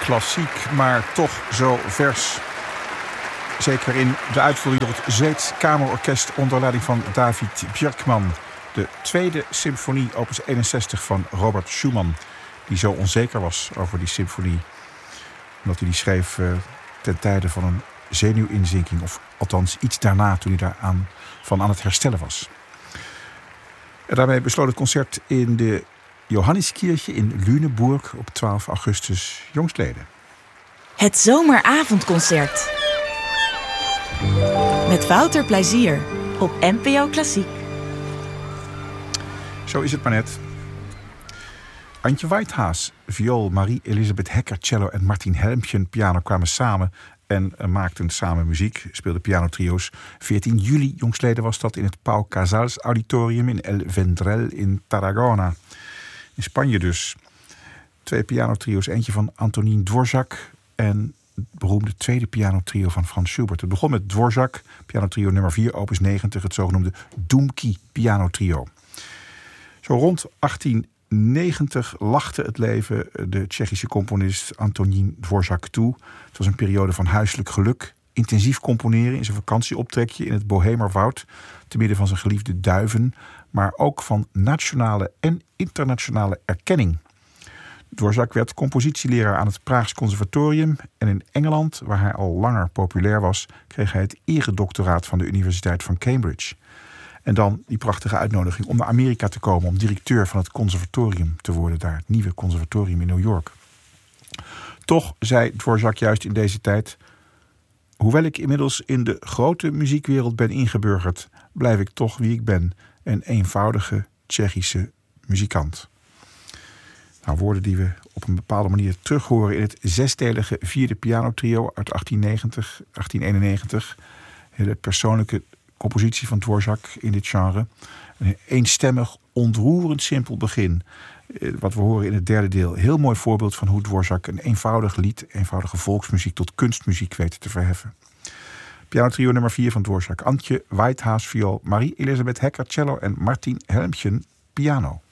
klassiek, maar toch zo vers. Zeker in de uitvoering door het Zweeds Kamerorkest onder leiding van David Björkman. De tweede symfonie, opus 61 van Robert Schumann. Die zo onzeker was over die symfonie. Omdat hij die schreef ten tijde van een zenuwinzinking. Of althans iets daarna, toen hij aan het herstellen was. En daarmee besloot het concert in de Johanneskirche in Lüneburg op 12 augustus jongstleden. Het zomeravondconcert. Met Wouter Plezier op NPO Klassiek. Zo is het maar net. Antje Whitehaas, viool, Marie-Elisabeth Hecker, cello en Martin Helmchen, piano kwamen samen en maakten samen muziek. Speelden pianotrio's. 14 juli jongstleden was dat in het Pau Casals Auditorium in El Vendrell in Tarragona. In Spanje dus. 2 pianotrio's, eentje van Antonín Dvořák en het beroemde tweede pianotrio van Franz Schubert. Het begon met Dvořák, pianotrio nummer 4, opus 90, het zogenoemde Dumky pianotrio. Zo rond 1890 lachte het leven de Tsjechische componist Antonín Dvořák toe. Het was een periode van huiselijk geluk, intensief componeren in zijn vakantieoptrekje in het Bohemerwoud, te midden van zijn geliefde duiven, maar ook van nationale en internationale erkenning. Dvořák werd compositieleraar aan het Praags Conservatorium en in Engeland, waar hij al langer populair was, kreeg hij het eredoctoraat van de Universiteit van Cambridge. En dan die prachtige uitnodiging om naar Amerika te komen om directeur van het conservatorium te worden, daar het nieuwe conservatorium in New York. Toch zei Dvořák juist in deze tijd: hoewel ik inmiddels in de grote muziekwereld ben ingeburgerd, blijf ik toch wie ik ben, een eenvoudige Tsjechische muzikant. Nou, woorden die we op een bepaalde manier terug horen in het 6-delige vierde pianotrio uit 1891. Hele persoonlijke compositie van Dvořák in dit genre. Een eenstemmig, ontroerend simpel begin. Wat we horen in het derde deel. Heel mooi voorbeeld van hoe Dvořák een eenvoudig lied, eenvoudige volksmuziek tot kunstmuziek weet te verheffen. Pianotrio nummer 4 van Dvořák. Antje Whitehaas, viool, Marie-Elisabeth Hecker, cello en Martin Helmchen, piano.